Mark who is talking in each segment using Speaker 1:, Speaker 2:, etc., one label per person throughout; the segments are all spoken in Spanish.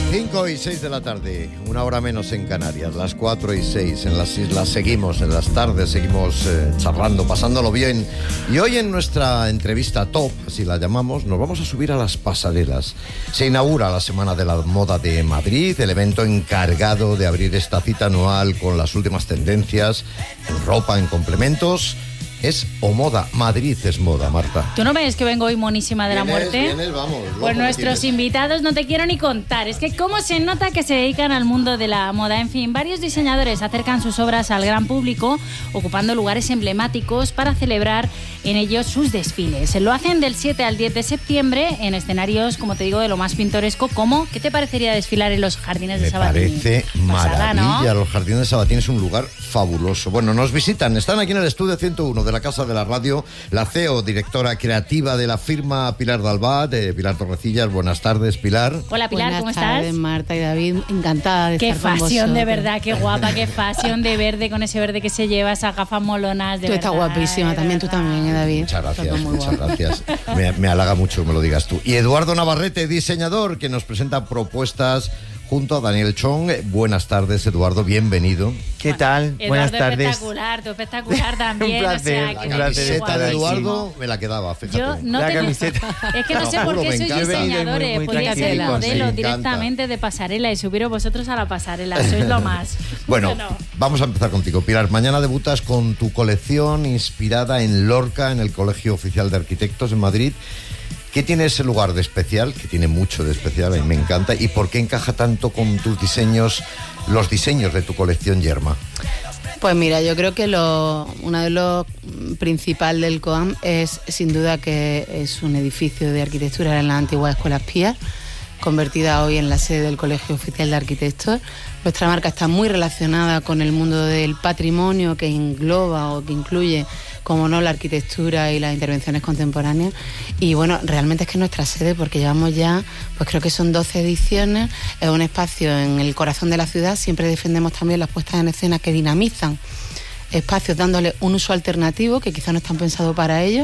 Speaker 1: 5:06 de la tarde, una hora menos en Canarias, las 4:06 en las islas. Seguimos en las tardes, seguimos charlando, pasándolo bien. Y hoy en nuestra entrevista top, así la llamamos, nos vamos a subir a las pasarelas. Se inaugura la Semana de la Moda de Madrid, el evento encargado de abrir esta cita anual con las últimas tendencias en ropa, en complementos. Es O Moda, Madrid es moda, Marta.
Speaker 2: ¿Tú no ves que vengo hoy monísima de la muerte?
Speaker 1: Vienes, vamos.
Speaker 2: Pues nuestros invitados no te quiero ni contar. Es que cómo se nota que se dedican al mundo de la moda. En fin, varios diseñadores acercan sus obras al gran público, ocupando lugares emblemáticos para celebrar en ellos sus desfiles. Lo hacen del 7 al 10 de septiembre en escenarios, como te digo, de lo más pintoresco, como ¿qué te parecería desfilar en los Jardines de Sabatini?
Speaker 1: Me parece maravilla, ¿no? Los Jardines de Sabatini es un lugar fabuloso. Bueno, nos visitan, están aquí en el estudio 101 de la Casa de la Radio, la CEO, directora creativa de la firma Pilar Dalbat, Pilar Torrecillas. Buenas tardes, Pilar.
Speaker 2: Hola, Pilar, ¿cómo estás?
Speaker 3: Buenas tardes, Marta y David, encantada de estar con vosotros.
Speaker 2: Qué fashión, de verdad, qué guapa, qué fashión de verde, con ese verde que se lleva, esas gafas molonas, de
Speaker 3: tú
Speaker 2: verdad.
Speaker 3: Tú estás guapísima, también tú también, David.
Speaker 1: Muchas gracias. Me halaga mucho que me lo digas tú. Y Eduardo Navarrete, diseñador, que nos presenta propuestas junto a Daniel Chong. Buenas tardes, Eduardo, bienvenido.
Speaker 4: ¿Qué tal?
Speaker 2: Eduardo,
Speaker 4: buenas tardes.
Speaker 2: Espectacular también.
Speaker 4: Un placer,
Speaker 2: o sea,
Speaker 1: La
Speaker 2: que
Speaker 1: camiseta de Eduardo me la quedaba, fíjate.
Speaker 2: Yo no
Speaker 4: la
Speaker 2: tengo...
Speaker 4: camiseta.
Speaker 2: Es que no sé por qué sois diseñadores.
Speaker 4: muy
Speaker 2: Podría ser
Speaker 4: tranquilo,
Speaker 2: modelo
Speaker 1: sí,
Speaker 2: directamente de pasarela y subiros vosotros a la pasarela. Sois lo más.
Speaker 1: Bueno, vamos a empezar contigo, Pilar. Mañana debutas con tu colección inspirada en Lorca, en el Colegio Oficial de Arquitectos en Madrid. ¿Qué tiene ese lugar de especial? Que tiene mucho de especial, a mí me encanta. ¿Y por qué encaja tanto con tus diseños, los diseños de tu colección Yerma?
Speaker 3: Pues mira, yo creo que uno de los principales del COAM es sin duda que es un edificio de arquitectura en la antigua Escuela Espía, convertida hoy en la sede del Colegio Oficial de Arquitectos. Nuestra marca está muy relacionada con el mundo del patrimonio, que engloba o que incluye, como no, la arquitectura y las intervenciones contemporáneas. Y bueno, realmente es que nuestra sede, porque llevamos ya, pues creo que son 12 ediciones, es un espacio en el corazón de la ciudad. Siempre defendemos también las puestas en escena que dinamizan espacios, dándole un uso alternativo que quizás no están pensados para ellos.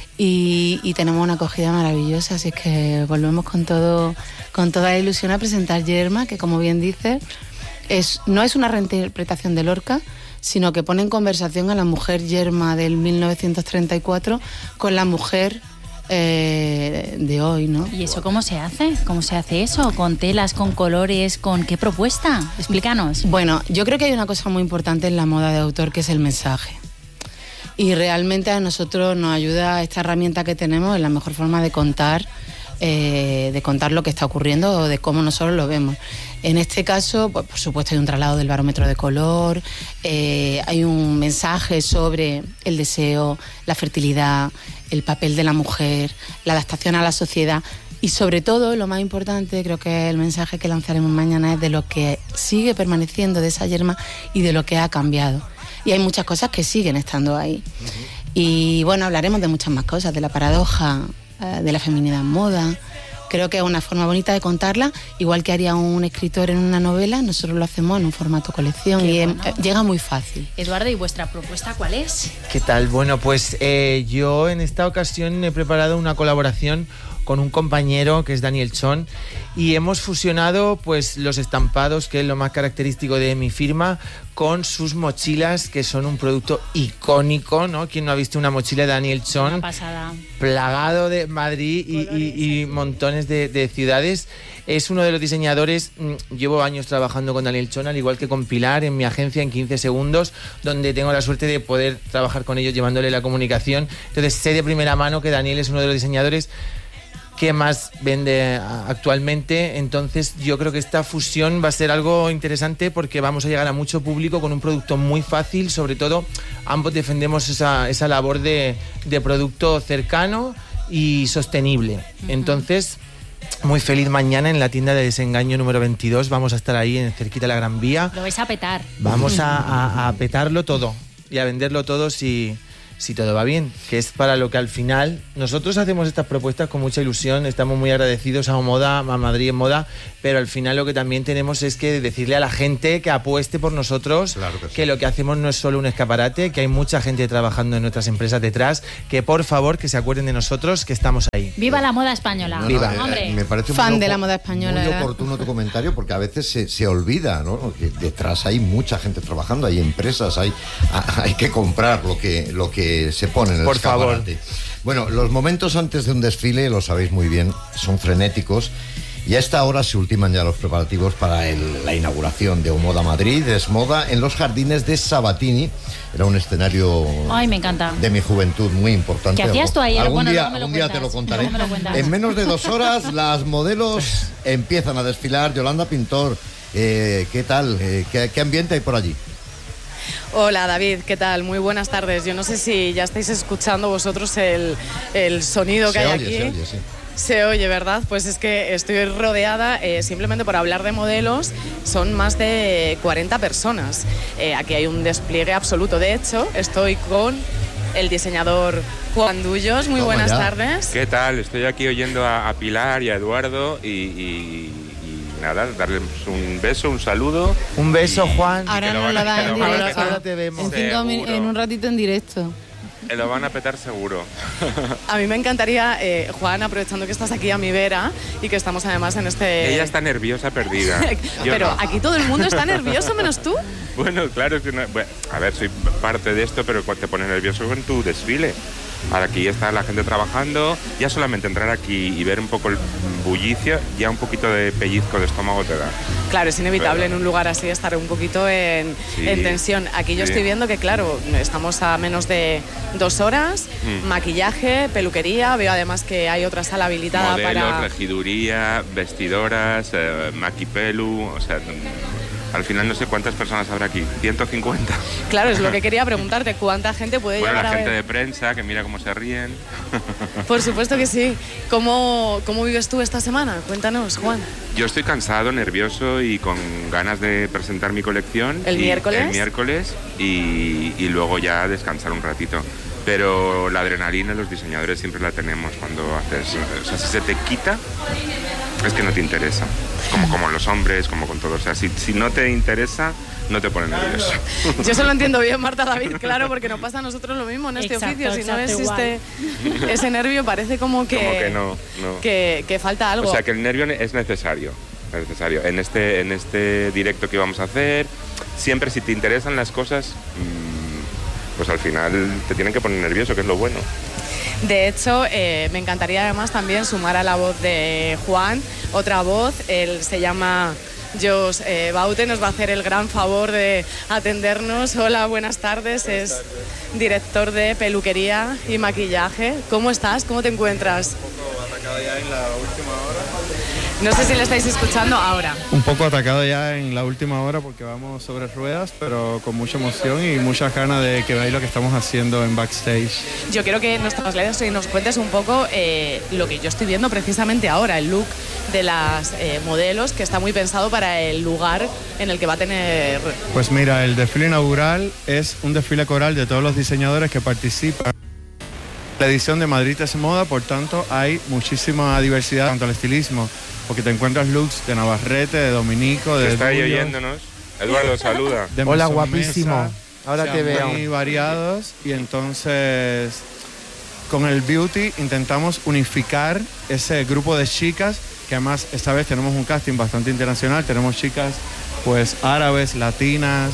Speaker 3: Y tenemos una acogida maravillosa, así es que volvemos con toda la ilusión a presentar Yerma, que como bien dices, no es una reinterpretación de Lorca, sino que pone en conversación a la mujer Yerma del 1934 con la mujer de hoy, ¿no?
Speaker 2: ¿Y eso cómo se hace? ¿Cómo se hace eso? ¿Con telas, con colores, con qué propuesta? Explícanos.
Speaker 3: Bueno, yo creo que hay una cosa muy importante en la moda de autor, que es el mensaje. Y realmente a nosotros nos ayuda esta herramienta que tenemos, en la mejor forma de contar lo que está ocurriendo o de cómo nosotros lo vemos. En este caso, pues, por supuesto, hay un traslado del barómetro de color, hay un mensaje sobre el deseo, la fertilidad, el papel de la mujer, la adaptación a la sociedad y, sobre todo, lo más importante, creo que el mensaje que lanzaremos mañana es de lo que sigue permaneciendo de esa Yerma y de lo que ha cambiado. Y hay muchas cosas que siguen estando ahí. Y bueno, hablaremos de muchas más cosas, de la paradoja, de la feminidad en moda. Creo que es una forma bonita de contarla, igual que haría un escritor en una novela, nosotros lo hacemos en un formato colección. Qué bueno. Llega muy fácil.
Speaker 2: Eduardo, ¿y vuestra propuesta cuál es?
Speaker 4: ¿Qué tal? Bueno, pues yo en esta ocasión he preparado una colaboración con un compañero que es Daniel Chong y hemos fusionado pues los estampados, que es lo más característico de mi firma, con sus mochilas, que son un producto icónico, ¿no? ¿Quién no ha visto una mochila de Daniel Chong?
Speaker 2: Una pasada.
Speaker 4: Plagado de Madrid y montones de ciudades. Es uno de los diseñadores, llevo años trabajando con Daniel Chong, al igual que con Pilar, en mi agencia en 15 segundos, donde tengo la suerte de poder trabajar con ellos llevándole la comunicación. Entonces sé de primera mano que Daniel es uno de los diseñadores que más vende actualmente. Entonces yo creo que esta fusión va a ser algo interesante porque vamos a llegar a mucho público con un producto muy fácil. Sobre todo ambos defendemos esa labor de producto cercano y sostenible. Entonces muy feliz mañana en la tienda de Desengaño número 22. Vamos a estar ahí cerquita de la Gran Vía.
Speaker 2: Lo vais a petar.
Speaker 4: Vamos a petarlo todo y a venderlo todo si si todo va bien, que es para lo que al final nosotros hacemos estas propuestas con mucha ilusión, estamos muy agradecidos a Moda, a Madrid en Moda, pero al final lo que también tenemos es que decirle a la gente que apueste por nosotros,
Speaker 1: claro que sí.
Speaker 4: Que lo que hacemos no es solo un escaparate, que hay mucha gente trabajando en nuestras empresas detrás, que por favor que se acuerden de nosotros, que estamos ahí.
Speaker 2: ¡Viva la moda española!
Speaker 4: Viva.
Speaker 2: Hombre.
Speaker 1: Me parece
Speaker 3: Fan de la moda española,
Speaker 1: muy
Speaker 3: ¿verdad?
Speaker 1: oportuno tu comentario, porque a veces se olvida, ¿no? Que detrás hay mucha gente trabajando, hay empresas, hay que comprar lo que se pone en el
Speaker 4: Por
Speaker 1: escaparate. Bueno, los momentos antes de un desfile, lo sabéis muy bien, son frenéticos. Y a esta hora se ultiman ya los preparativos para la inauguración de Omoda Madrid, es Moda, en los jardines de Sabatini. Era un escenario
Speaker 2: Ay, me encanta.
Speaker 1: de mi juventud muy importante.
Speaker 2: ¿Qué hacías tú ahí?
Speaker 1: Algún
Speaker 2: Bueno,
Speaker 1: día,
Speaker 2: luego me lo
Speaker 1: algún día te lo
Speaker 2: cuentas,
Speaker 1: contaré.
Speaker 2: luego me lo cuentas.
Speaker 1: En menos de 2 horas las modelos empiezan a desfilar. Yolanda Pintor, ¿qué tal? ¿Qué ambiente hay por allí?
Speaker 5: Hola David, ¿qué tal? Muy buenas tardes. Yo no sé si ya estáis escuchando vosotros el sonido que hay aquí.
Speaker 1: Se oye, sí.
Speaker 5: Se oye, ¿verdad? Pues es que estoy rodeada, simplemente por hablar de modelos, son más de 40 personas. Aquí hay un despliegue absoluto. De hecho, estoy con el diseñador Juan Dullos. Muy buenas tardes.
Speaker 6: ¿Qué tal? Estoy aquí oyendo a Pilar y a Eduardo y nada, darles un beso, un saludo.
Speaker 4: Un beso, Juan.
Speaker 3: Ahora nos lo das en directo.
Speaker 4: Ahora te vemos.
Speaker 3: En un ratito en directo.
Speaker 6: Lo van a petar seguro.
Speaker 5: A mí me encantaría, Juan, aprovechando que estás aquí a mi vera y que estamos además en este...
Speaker 6: Ella está nerviosa, perdida.
Speaker 5: Pero
Speaker 6: no.
Speaker 5: aquí todo el mundo está nervioso, menos tú.
Speaker 6: Bueno, claro, es que bueno, a ver, soy parte de esto, pero te pone nervioso con tu desfile. Ahora aquí está la gente trabajando, ya solamente entrar aquí y ver un poco el bullicio, ya un poquito de pellizco de estómago te da.
Speaker 5: Claro, es inevitable
Speaker 6: Pero,
Speaker 5: en un lugar así estar un poquito en tensión. Aquí yo estoy viendo que, claro, estamos a menos de 2 horas, maquillaje, peluquería, veo además que hay otra sala habilitada
Speaker 6: Modelos,
Speaker 5: para...
Speaker 6: regiduría, vestidoras, maquipelu, o sea... Al final no sé cuántas personas habrá aquí, 150.
Speaker 5: Claro, es lo que quería preguntarte, ¿cuánta gente puede
Speaker 6: Bueno,
Speaker 5: llegar
Speaker 6: la
Speaker 5: a
Speaker 6: gente
Speaker 5: ver?
Speaker 6: de prensa, que mira cómo se ríen.
Speaker 5: Por supuesto que sí. ¿Cómo vives tú esta semana? Cuéntanos, Juan.
Speaker 6: Yo estoy cansado, nervioso y con ganas de presentar mi colección.
Speaker 5: ¿El miércoles?
Speaker 6: El miércoles y luego ya descansar un ratito. Pero la adrenalina los diseñadores siempre la tenemos cuando haces... O sea, si se te quita, es que no te interesa. Como los hombres, como con todo. O sea, si no te interesa, no te pone nervioso.
Speaker 5: Yo se lo entiendo bien, Marta David, claro, porque nos pasa a nosotros lo mismo en este oficio. Si no existe ese nervio, parece como que
Speaker 6: no.
Speaker 5: Que falta algo.
Speaker 6: O sea, que el nervio es necesario. Es necesario. En este directo que vamos a hacer, siempre si te interesan las cosas, pues al final te tienen que poner nervioso, que es lo bueno.
Speaker 5: De hecho, me encantaría además también sumar a la voz de Juan otra voz. Él se llama Jos Baute, nos va a hacer el gran favor de atendernos. Hola, buenas tardes. Es director de peluquería y maquillaje. ¿Cómo estás? ¿Cómo te encuentras?
Speaker 7: Un poco atacado ya en la última hora.
Speaker 5: No sé si le estáis escuchando ahora.
Speaker 7: Un poco atacado ya en la última hora porque vamos sobre ruedas, pero con mucha emoción y muchas ganas de que veáis lo que estamos haciendo en backstage.
Speaker 5: Yo quiero que nos traslades y nos cuentes un poco lo que yo estoy viendo precisamente ahora, el look de las modelos, que está muy pensado para el lugar en el que va a tener...
Speaker 7: Pues mira, el desfile inaugural es un desfile coral de todos los diseñadores que participan en la edición de Madrid es Moda, por tanto hay muchísima diversidad tanto al estilismo, porque te encuentras looks de Navarrete, de Dominico, de...
Speaker 6: ¿Está ahí
Speaker 7: Dullos,
Speaker 6: oyéndonos? Eduardo, saluda.
Speaker 7: de
Speaker 4: Hola,
Speaker 7: Maison
Speaker 4: guapísimo.
Speaker 7: Mesa,
Speaker 4: Ahora
Speaker 7: o sea,
Speaker 4: te veo.
Speaker 7: muy variados, y entonces con el beauty intentamos unificar ese grupo de chicas, que además esta vez tenemos un casting bastante internacional, tenemos chicas pues árabes, latinas,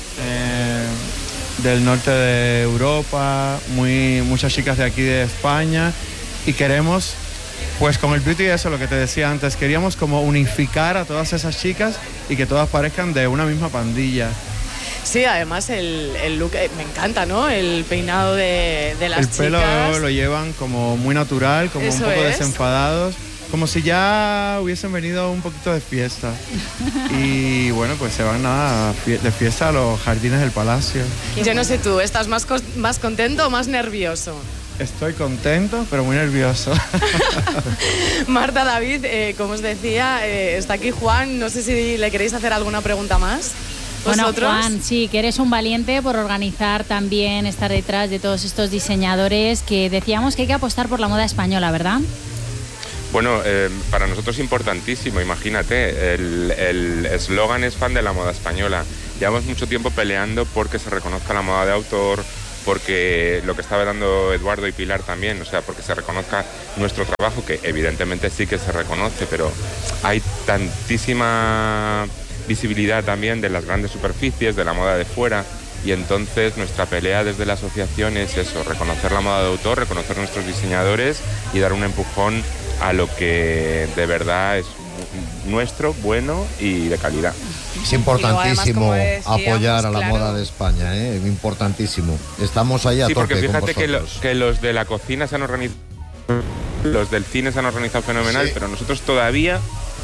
Speaker 7: del norte de Europa, muchas chicas de aquí de España, y queremos, pues con el beauty, eso lo que te decía antes, queríamos como unificar a todas esas chicas y que todas parezcan de una misma pandilla.
Speaker 5: Sí, además el look me encanta, ¿no? El peinado de las chicas.
Speaker 7: El pelo lo llevan como muy natural, como
Speaker 5: Eso
Speaker 7: un poco
Speaker 5: es.
Speaker 7: desenfadados, como si ya hubiesen venido un poquito de fiesta. Y bueno, pues se van de fiesta a los jardines del Palacio.
Speaker 5: Yo no sé tú, ¿estás más contento o más nervioso?
Speaker 7: Estoy contento, pero muy nervioso.
Speaker 5: Marta, David, como os decía, está aquí Juan. No sé si le queréis hacer alguna pregunta más.
Speaker 2: Bueno,
Speaker 5: ¿Vosotros?
Speaker 2: Juan, sí, que eres un valiente por organizar también, estar detrás de todos estos diseñadores que decíamos que hay que apostar por la moda española, ¿verdad?
Speaker 6: Bueno, para nosotros es importantísimo, imagínate, el eslogan es fan de la moda española. Llevamos mucho tiempo peleando porque se reconozca la moda de autor, porque lo que estaba dando Eduardo y Pilar también, o sea, porque se reconozca nuestro trabajo, que evidentemente sí que se reconoce, pero hay tantísima visibilidad también de las grandes superficies, de la moda de fuera, y entonces nuestra pelea desde la asociación es eso, reconocer la moda de autor, reconocer nuestros diseñadores y dar un empujón a lo que de verdad es nuestro, bueno y de calidad.
Speaker 1: Es importantísimo
Speaker 5: además, como decíamos,
Speaker 1: apoyar a la
Speaker 5: claro.
Speaker 1: moda de España, importantísimo. Estamos ahí a
Speaker 6: Sí,
Speaker 1: tope
Speaker 6: porque
Speaker 1: con
Speaker 6: fíjate
Speaker 1: vosotros.
Speaker 6: que los de la cocina se han organizado, los del cine se han organizado fenomenal,
Speaker 1: Sí.
Speaker 6: pero nosotros todavía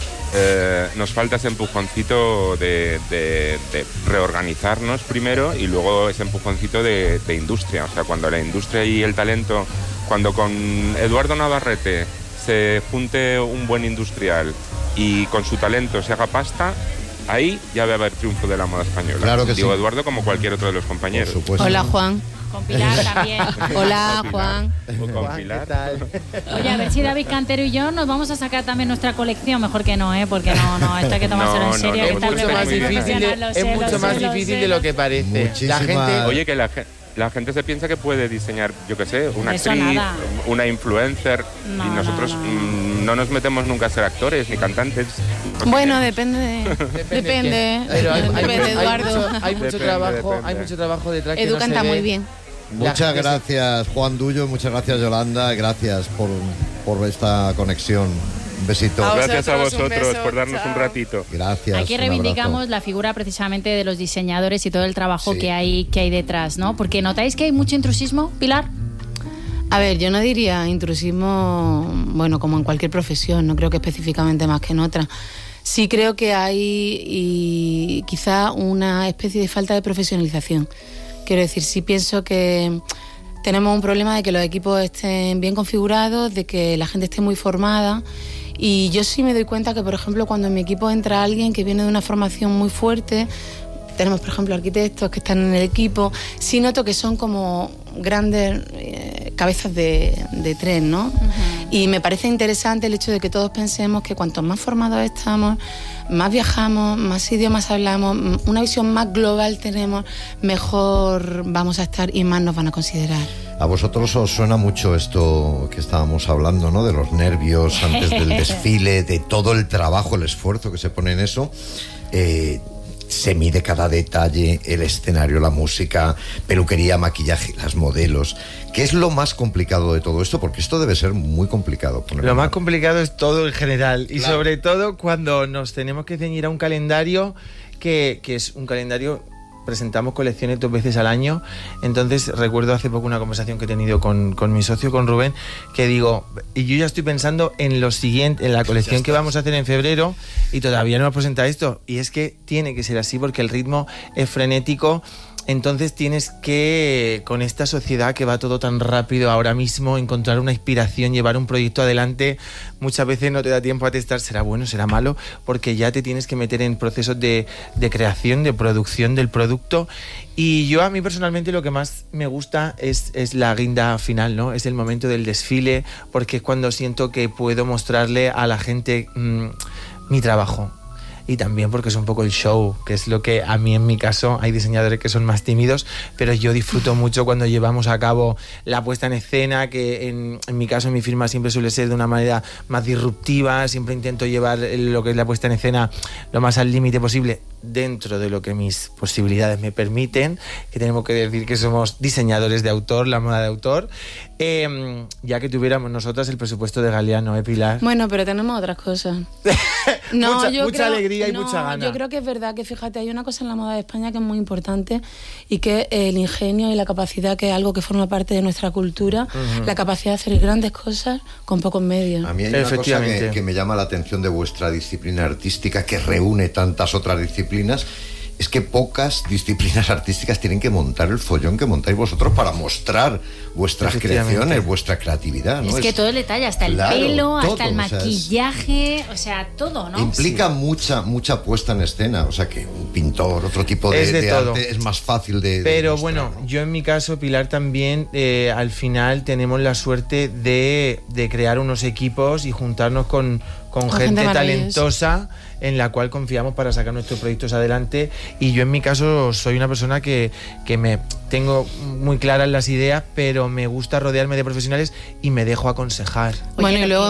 Speaker 6: nos falta ese empujoncito de reorganizarnos primero y luego ese empujoncito de industria. O sea, cuando la industria y el talento, cuando con Eduardo Navarrete se junte un buen industrial y con su talento se haga pasta, ahí ya va a haber triunfo de la moda española.
Speaker 1: Claro que
Speaker 6: Digo
Speaker 1: sí.
Speaker 6: Eduardo como cualquier otro de los compañeros.
Speaker 1: Por supuesto.
Speaker 3: Hola, Juan.
Speaker 2: Con Pilar también.
Speaker 3: Hola,
Speaker 6: Con Pilar.
Speaker 3: Juan.
Speaker 6: O con
Speaker 4: Juan,
Speaker 6: Pilar.
Speaker 4: ¿qué tal?
Speaker 2: Oye, a ver si David Cantero y yo nos vamos a sacar también nuestra colección. Mejor que no, porque no, esto hay que tomárselo
Speaker 6: No,
Speaker 2: en serio.
Speaker 6: no,
Speaker 2: que
Speaker 6: es
Speaker 2: está
Speaker 6: mucho más
Speaker 2: preparado
Speaker 6: difícil
Speaker 2: internacional, lo sé,
Speaker 4: es mucho
Speaker 2: lo
Speaker 4: más
Speaker 2: sé, lo
Speaker 4: difícil
Speaker 2: sé,
Speaker 4: de
Speaker 2: lo
Speaker 4: lo que parece.
Speaker 1: Muchísima-
Speaker 4: La gente,
Speaker 6: Oye, que la gente se piensa que puede diseñar, yo qué sé, una
Speaker 2: Eso
Speaker 6: actriz,
Speaker 2: nada.
Speaker 6: una influencer,
Speaker 2: No,
Speaker 6: y nosotros
Speaker 2: no.
Speaker 6: no nos metemos nunca a ser actores ni cantantes.
Speaker 3: Bueno, depende. Depende.
Speaker 4: Pero
Speaker 3: Depende, Eduardo.
Speaker 4: hay mucho
Speaker 6: Depende,
Speaker 4: trabajo,
Speaker 6: depende.
Speaker 4: hay mucho trabajo detrás que
Speaker 3: Edu
Speaker 4: no se
Speaker 3: canta
Speaker 4: ve.
Speaker 3: muy bien.
Speaker 4: La
Speaker 1: Muchas
Speaker 4: gente se-
Speaker 1: gracias, Juan Dullo, muchas gracias, Yolanda, gracias por esta conexión. Un besito.
Speaker 5: A
Speaker 6: Gracias a
Speaker 5: vosotros, un
Speaker 6: vosotros
Speaker 5: beso,
Speaker 6: por darnos
Speaker 5: chao.
Speaker 6: un ratito.
Speaker 1: Gracias.
Speaker 2: Aquí
Speaker 1: un
Speaker 2: reivindicamos
Speaker 1: abrazo.
Speaker 2: la figura precisamente de los diseñadores y todo el trabajo
Speaker 1: Sí.
Speaker 2: que hay detrás, ¿no? Porque ¿notáis que hay mucho intrusismo, Pilar?
Speaker 3: A ver, yo no diría intrusismo, bueno, como en cualquier profesión, no creo que específicamente más que en otra. Sí creo que hay y quizá una especie de falta de profesionalización. Quiero decir, sí pienso que tenemos un problema de que los equipos estén bien configurados, de que la gente esté muy formada. Y yo sí me doy cuenta que, por ejemplo, cuando en mi equipo entra alguien que viene de una formación muy fuerte, tenemos, por ejemplo, arquitectos que están en el equipo, sí noto que son como grandes cabezas de tren, ¿no? Y me parece interesante el hecho de que todos pensemos que cuanto más formados estamos, más viajamos, más idiomas hablamos, una visión más global tenemos, mejor vamos a estar y más nos van a considerar.
Speaker 1: A vosotros os suena mucho esto que estábamos hablando, ¿no? De los nervios antes del desfile, de todo el trabajo, el esfuerzo que se pone en eso. Se mide cada detalle, el escenario, la música, peluquería, maquillaje, las modelos. ¿Qué es lo más complicado de todo esto? Porque esto debe ser muy complicado.
Speaker 4: Lo más complicado es todo en general y
Speaker 1: Claro.
Speaker 4: sobre todo cuando nos tenemos que ceñir a un calendario que es un calendario. Presentamos colecciones 2 veces al año. Entonces recuerdo hace poco una conversación que he tenido con mi socio, con Rubén, que digo, y yo ya estoy pensando en lo siguiente, en la colección que vamos a hacer en febrero y todavía no hemos presentado esto. Y es que tiene que ser así porque el ritmo es frenético. Entonces tienes que, con esta sociedad que va todo tan rápido ahora mismo, encontrar una inspiración, llevar un proyecto adelante. Muchas veces no te da tiempo a testar, será bueno, será malo, porque ya te tienes que meter en procesos de creación, de producción del producto. Y yo a mí personalmente lo que más me gusta es la guinda final, ¿no? Es el momento del desfile, porque es cuando siento que puedo mostrarle a la gente mi trabajo. Y también porque es un poco el show, que es lo que a mí en mi caso, hay diseñadores que son más tímidos, pero yo disfruto mucho cuando llevamos a cabo la puesta en escena, que en mi caso, en mi firma siempre suele ser de una manera más disruptiva, siempre intento llevar lo que es la puesta en escena lo más al límite posible, dentro de lo que mis posibilidades me permiten, que tenemos que decir que somos diseñadores de autor, la moda de autor, ya que tuviéramos nosotras el presupuesto de Galeano, Pilar.
Speaker 3: Bueno, pero tenemos otras cosas.
Speaker 4: Mucha alegría y mucha gana.
Speaker 3: Yo creo que es verdad que, fíjate, hay una cosa en la moda de España que es muy importante y que es el ingenio y la capacidad, que es algo que forma parte de nuestra cultura, la capacidad de hacer grandes cosas con pocos medios.
Speaker 1: A mí hay una cosa
Speaker 4: Efectivamente.
Speaker 1: que me llama la atención de vuestra disciplina artística, que reúne tantas otras disciplinas, es que pocas disciplinas artísticas tienen que montar el follón que montáis vosotros para mostrar vuestras creaciones, vuestra creatividad, ¿no?
Speaker 2: Es que todo el detalle, hasta el pelo,
Speaker 1: todo,
Speaker 2: hasta el maquillaje, o sea, todo, ¿no?
Speaker 1: Implica mucha puesta en escena, o sea que un pintor, otro tipo de arte es más fácil de
Speaker 4: Pero
Speaker 1: mostrar,
Speaker 4: bueno,
Speaker 1: ¿no?
Speaker 4: yo en mi caso, Pilar, también al final tenemos la suerte de crear unos equipos y juntarnos con gente talentosa en la cual confiamos para sacar nuestros proyectos adelante. Y yo en mi caso soy una persona que me tengo muy claras las ideas, pero me gusta rodearme de profesionales y me dejo aconsejar.
Speaker 3: Bueno, y luego